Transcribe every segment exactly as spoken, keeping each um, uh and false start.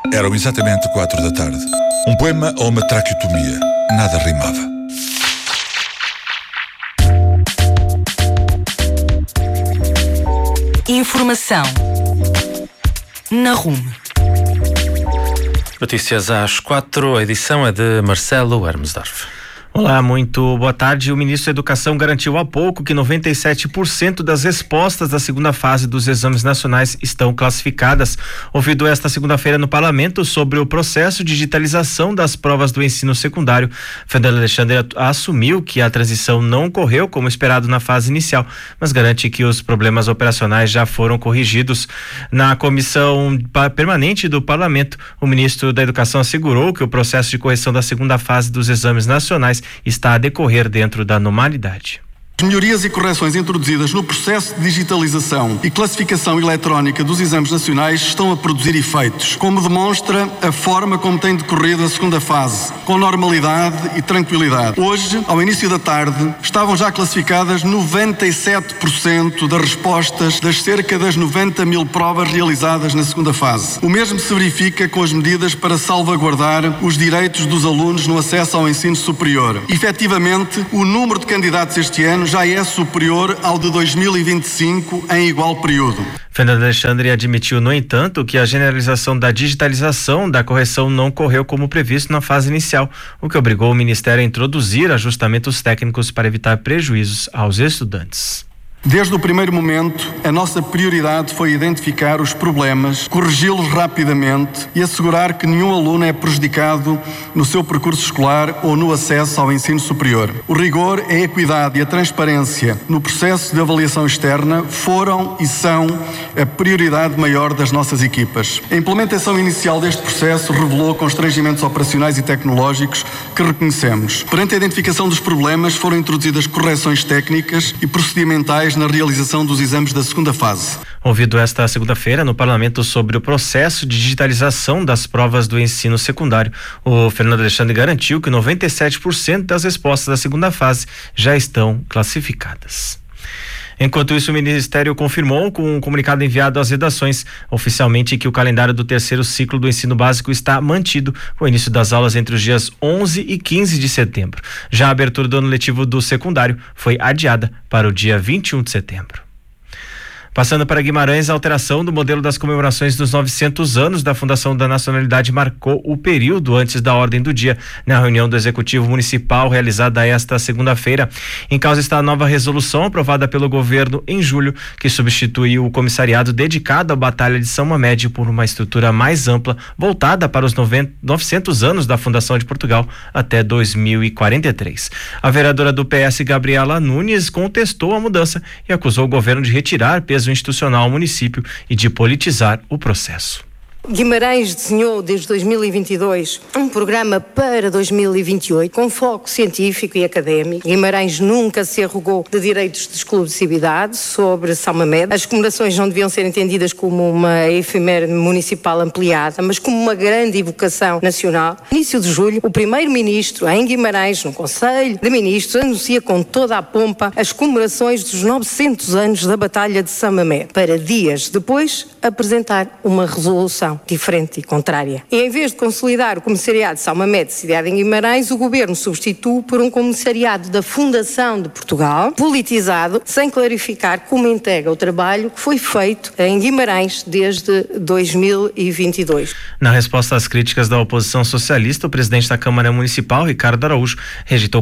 Eram exatamente quatro da tarde. Um poema ou uma traqueotomia. Nada rimava. Informação na Rume. Notícias às quatro, a edição é de Marcelo Hermesdorf. Olá, muito boa tarde. O ministro da Educação garantiu há pouco que noventa e sete por cento das respostas da segunda fase dos exames nacionais estão classificadas. Ouvido esta segunda-feira no Parlamento sobre o processo de digitalização das provas do ensino secundário, Fernando Alexandre assumiu que a transição não ocorreu como esperado na fase inicial, mas garante que os problemas operacionais já foram corrigidos. Na comissão permanente do Parlamento, o ministro da Educação assegurou que o processo de correção da segunda fase dos exames nacionais está a decorrer dentro da normalidade. As melhorias e correções introduzidas no processo de digitalização e classificação eletrónica dos exames nacionais estão a produzir efeitos, como demonstra a forma como tem decorrido a segunda fase, com normalidade e tranquilidade. Hoje, ao início da tarde, estavam já classificadas noventa e sete por cento das respostas das cerca das noventa mil provas realizadas na segunda fase. O mesmo se verifica com as medidas para salvaguardar os direitos dos alunos no acesso ao ensino superior. Efetivamente, o número de candidatos este ano já é superior ao de dois mil e vinte e cinco em igual período. Fernando Alexandre admitiu, no entanto, que a generalização da digitalização da correção não ocorreu como previsto na fase inicial, o que obrigou o Ministério a introduzir ajustamentos técnicos para evitar prejuízos aos estudantes. Desde o primeiro momento, a nossa prioridade foi identificar os problemas, corrigi-los rapidamente e assegurar que nenhum aluno é prejudicado no seu percurso escolar ou no acesso ao ensino superior. O rigor, a equidade e a transparência no processo de avaliação externa foram e são a prioridade maior das nossas equipas. A implementação inicial deste processo revelou constrangimentos operacionais e tecnológicos que reconhecemos. Perante a identificação dos problemas, foram introduzidas correções técnicas e procedimentais na realização dos exames da segunda fase. Ouvido esta segunda-feira no Parlamento sobre o processo de digitalização das provas do ensino secundário, o Fernando Alexandre garantiu que noventa e sete por cento das respostas da segunda fase já estão classificadas. Enquanto isso, o Ministério confirmou com um comunicado enviado às redações oficialmente que o calendário do terceiro ciclo do ensino básico está mantido, com o início das aulas entre os dias onze e quinze de setembro. Já a abertura do ano letivo do secundário foi adiada para o dia vinte e um de setembro. Passando para Guimarães, a alteração do modelo das comemorações dos novecentos anos da Fundação da Nacionalidade marcou o período antes da ordem do dia na reunião do Executivo Municipal realizada esta segunda-feira. Em causa está a nova resolução aprovada pelo governo em julho, que substituiu o comissariado dedicado à Batalha de São Mamede por uma estrutura mais ampla, voltada para os novecentos anos da Fundação de Portugal até dois mil e quarenta e três. A vereadora do P S, Gabriela Nunes, contestou a mudança e acusou o governo de retirar peso institucional ao município e de politizar o processo. Guimarães desenhou desde dois mil e vinte e dois um programa para dois mil e vinte e oito com foco científico e académico. Guimarães nunca se arrogou de direitos de exclusividade sobre São Mamede. As comemorações não deviam ser entendidas como uma efeméride municipal ampliada, mas como uma grande evocação nacional. No início de julho, o primeiro-ministro em Guimarães, no Conselho de Ministros, anuncia com toda a pompa as comemorações dos novecentos anos da Batalha de São Mamede, para dias depois apresentar uma resolução diferente e contrária. E em vez de consolidar o comissariado de São Mamede, sediado em Guimarães, o governo substitui por um comissariado da Fundação de Portugal, politizado, sem clarificar como integra o trabalho que foi feito em Guimarães desde dois mil e vinte e dois. Na resposta às críticas da oposição socialista, o presidente da Câmara Municipal, Ricardo Araújo, rejeitou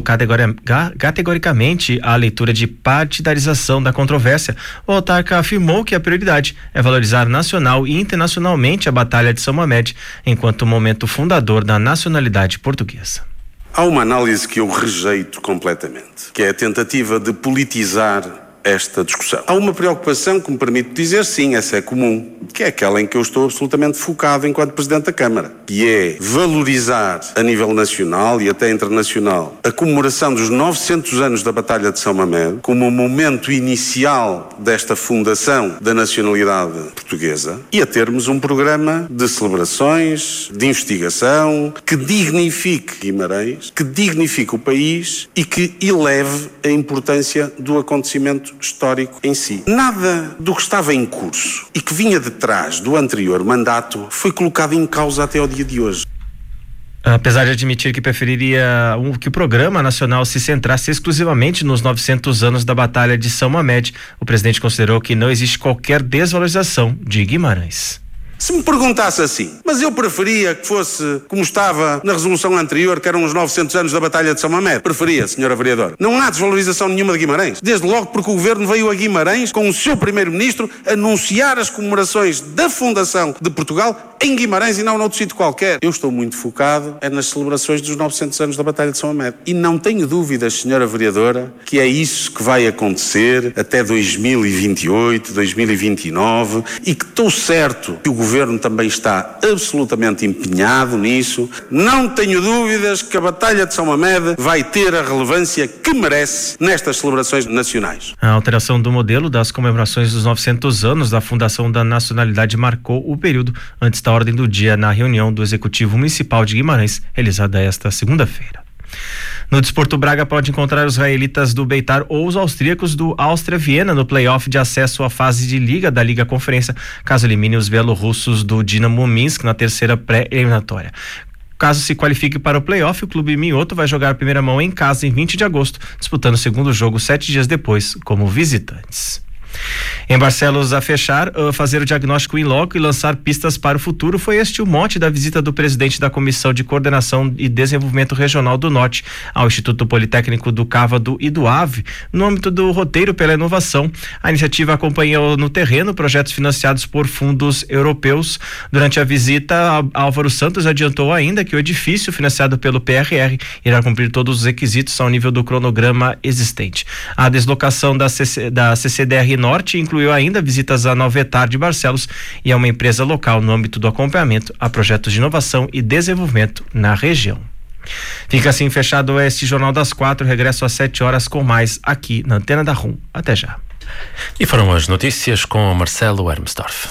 categoricamente a leitura de partidarização da controvérsia. O autarca afirmou que a prioridade é valorizar nacional e internacionalmente a Batalha de São Mamede, enquanto momento fundador da nacionalidade portuguesa. Há uma análise que eu rejeito completamente, que é a tentativa de politizar esta discussão. Há uma preocupação que me permite dizer, sim, essa é comum, que é aquela em que eu estou absolutamente focado enquanto Presidente da Câmara, que é valorizar a nível nacional e até internacional a comemoração dos novecentos anos da Batalha de São Mamede como o momento inicial desta fundação da nacionalidade portuguesa e a termos um programa de celebrações, de investigação, que dignifique Guimarães, que dignifique o país e que eleve a importância do acontecimento histórico em si. Nada do que estava em curso e que vinha de trás do anterior mandato foi colocado em causa até ao dia de hoje. Apesar de admitir que preferiria um, que o programa nacional se centrasse exclusivamente nos novecentos anos da Batalha de São Mamede, o presidente considerou que não existe qualquer desvalorização de Guimarães. Se me perguntasse assim, mas eu preferia que fosse como estava na resolução anterior, que eram os novecentos anos da Batalha de São Mamede. Preferia, senhora Vereadora. Não há desvalorização nenhuma de Guimarães. Desde logo porque o Governo veio a Guimarães, com o seu Primeiro-Ministro, anunciar as comemorações da fundação de Portugal em Guimarães e não noutro sítio qualquer. Eu estou muito focado é nas celebrações dos novecentos anos da Batalha de São Mamede. E não tenho dúvidas, senhora Vereadora, que é isso que vai acontecer até dois mil e vinte e oito, dois mil e vinte e nove e que estou certo que o Governo também está absolutamente empenhado nisso. Não tenho dúvidas que a Batalha de São Mamede vai ter a relevância que merece nestas celebrações nacionais. A alteração do modelo das comemorações dos novecentos anos da Fundação da Nacionalidade marcou o período antes da ordem do dia na reunião do Executivo Municipal de Guimarães, realizada esta segunda-feira. No desporto, o Braga pode encontrar os israelitas do Beitar ou os austríacos do Áustria Viena no play-off de acesso à fase de Liga da Liga Conferência, caso elimine os bielorrussos do Dinamo Minsk na terceira pré-eliminatória. Caso se qualifique para o play-off, o clube minhoto vai jogar a primeira mão em casa em vinte de agosto, disputando o segundo jogo sete dias depois, como visitantes. Em Barcelos, a fechar, fazer o diagnóstico in loco e lançar pistas para o futuro foi este o mote da visita do presidente da Comissão de Coordenação e Desenvolvimento Regional do Norte ao Instituto Politécnico do Cávado e do Ave, no âmbito do Roteiro pela Inovação. A iniciativa acompanhou no terreno projetos financiados por fundos europeus. Durante a visita, Álvaro Santos adiantou ainda que o edifício financiado pelo P R R irá cumprir todos os requisitos ao nível do cronograma existente. A deslocação da, C C, da C C D R Norte incluiu ainda visitas à Nova Etar de Barcelos e a uma empresa local no âmbito do acompanhamento a projetos de inovação e desenvolvimento na região. Fica assim fechado este Jornal das Quatro. Regresso às sete horas com mais aqui na Antena da R U M. Até já. E foram as notícias com Marcelo Hermsdorf.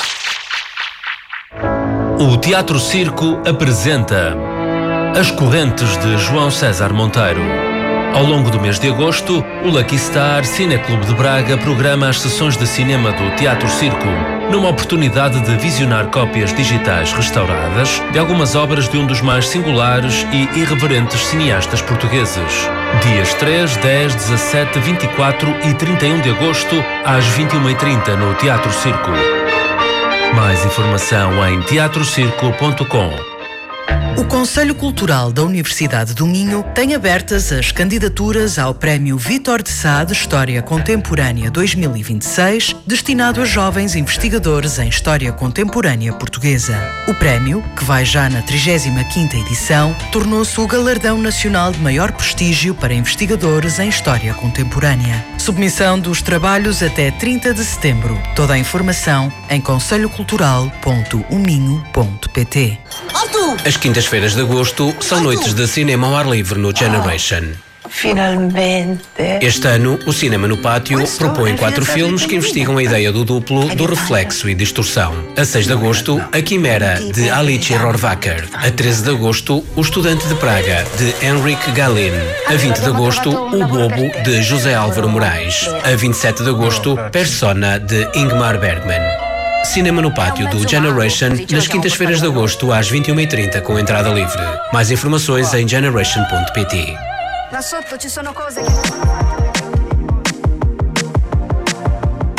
O Teatro Circo apresenta As Correntes de João César Monteiro. Ao longo do mês de agosto, o Lucky Star Cineclube de Braga programa as sessões de cinema do Teatro Circo, numa oportunidade de visionar cópias digitais restauradas de algumas obras de um dos mais singulares e irreverentes cineastas portugueses. Dias três, dez, dezassete, vinte e quatro e trinta e um de agosto, às vinte e uma e trinta no Teatro Circo. Mais informação em teatro circo ponto com. O Conselho Cultural da Universidade do Minho tem abertas as candidaturas ao Prémio Vítor de Sá de História Contemporânea dois mil e vinte e seis, destinado a jovens investigadores em História Contemporânea Portuguesa. O prémio, que vai já na trigésima quinta edição, tornou-se o galardão nacional de maior prestígio para investigadores em História Contemporânea. Submissão dos trabalhos até trinta de setembro. Toda a informação em conselho cultural ponto o minho ponto pt. As quintas-feiras de agosto são noites de cinema ao ar livre no Generation. Finalmente. Este ano, o Cinema no Pátio propõe quatro filmes que investigam a ideia do duplo, do reflexo e distorção. A seis de agosto, A Quimera, de Alice Rohrwacher. A treze de agosto, O Estudante de Praga, de Henrik Gahlin. A vinte de agosto, O Bobo, de José Álvaro Moraes. A vinte e sete de agosto, Persona, de Ingmar Bergman. Cinema no Pátio do Generation, nas quintas-feiras de agosto às vinte e uma e trinta com entrada livre. Mais informações em generation ponto pt.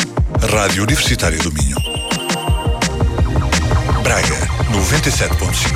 Rádio Universitária do Minho. Braga, noventa e sete ponto cinco.